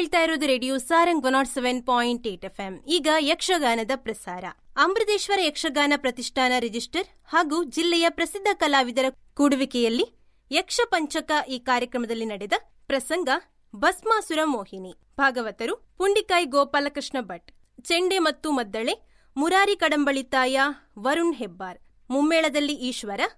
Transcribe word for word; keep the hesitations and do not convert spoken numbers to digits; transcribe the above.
ಕೇಳ್ತಾ ಇರೋದು radio Sarang one not seven point eight F M. ಈಗ ಯಕ್ಷಗಾನದ ಪ್ರಸಾರ. ಅಮೃತೇಶ್ವರ ಯಕ್ಷಗಾನ ಪ್ರತಿಷ್ಠಾನ ರಿಜಿಸ್ಟರ್ ಹಾಗೂ ಜಿಲ್ಲೆಯ ಪ್ರಸಿದ್ಧ ಕಲಾವಿದರ ಕೂಡುವಿಕೆಯಲ್ಲಿ ಯಕ್ಷ ಪಂಚಕ ಈ ಕಾರ್ಯಕ್ರಮದಲ್ಲಿ ನಡೆದ ಪ್ರಸಂಗ ಭಸ್ಮಾಸುರ ಮೋಹಿನಿ. ಭಾಗವತರು ಪುಂಡಿಕಾಯಿ ಗೋಪಾಲಕೃಷ್ಣ ಭಟ್, ಚೆಂಡೆ ಮತ್ತು ಮದ್ದಳೆ ಮುರಾರಿ ಕಡಂಬಳಿತಾಯ, ವರುಣ್ ಹೆಬ್ಬಾರ್. ಮುಮ್ಮೇಳದಲ್ಲಿ ಈಶ್ವರ,